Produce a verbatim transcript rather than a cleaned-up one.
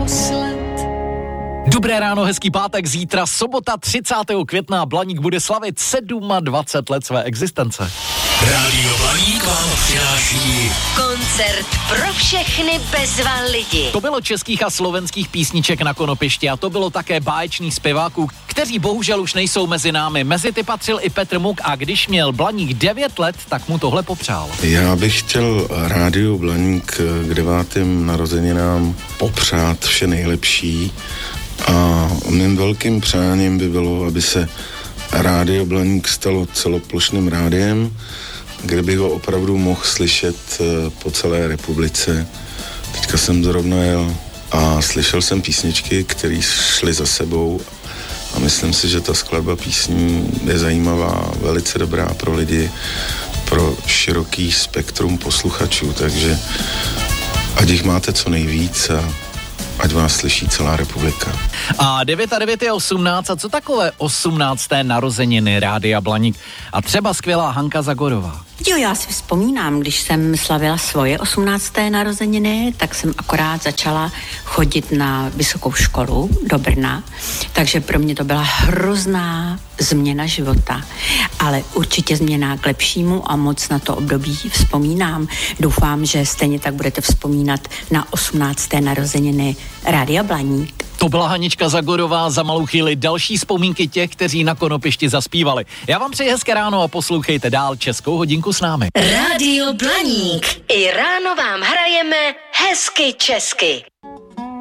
naposled. Dobré ráno, hezký pátek, zítra sobota třicátého května Blaník bude slavit dvacet sedm let své existence. Rádio Blaník vám přináší koncert pro všechny bezva lidi. To bylo českých a slovenských písniček na konopišti a to bylo také báječných zpěváků, kteří bohužel už nejsou mezi námi. Mezi ty patřil i Petr Muk a když měl Blaník devět let, tak mu tohle popřál. Já bych chtěl Rádiu Blaník k devátým narozeninám popřát vše nejlepší a mým velkým přáním by bylo, aby se Rádio Blaník stalo celoplošným rádiem, kde bych ho opravdu mohl slyšet po celé republice. Teďka jsem zrovna jel a slyšel jsem písničky, které šly za sebou a myslím si, že ta skladba písní je zajímavá, velice dobrá pro lidi, pro široký spektrum posluchačů, takže ať jich máte co nejvíc a ať vás slyší celá republika. A devět a devět je osmnáct, a co takové osmnácté narozeniny Rádia Blaník? A třeba skvělá Hanka Zagorová. Jo, já si vzpomínám, když jsem slavila svoje osmnácté narozeniny, tak jsem akorát začala chodit na vysokou školu do Brna, takže pro mě to byla hrozná změna života, ale určitě změna k lepšímu a moc na to období vzpomínám. Doufám, že stejně tak budete vzpomínat na osmnácté narozeniny Rádia Blaník. To byla Hanička Zagorová, za malou chvíli další vzpomínky těch, kteří na konopišti zaspívali. Já vám přeji hezké ráno a poslouchejte dál Českou hodinku s námi. Rádio Blaník. I ráno vám hrajeme hezky česky.